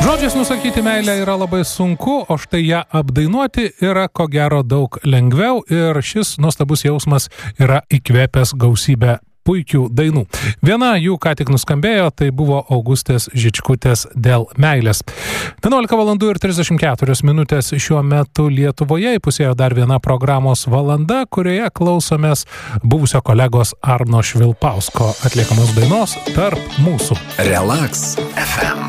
Žodžiais nusakyti meilę yra labai sunku, o štai ją apdainuoti yra ko gero daug lengviau ir šis nuostabus jausmas yra įkvėpęs gausybę puikių dainų. Viena jų ką tik nuskambėjo, tai buvo Augustės Žičkutės Dėl meilės. 11:34 šiuo metu Lietuvoje įpusėjo dar viena programos valanda, kurioje klausomės buvusio kolegos Arno Švilpausko atliekamos dainos Tarp mūsų. Relax FM.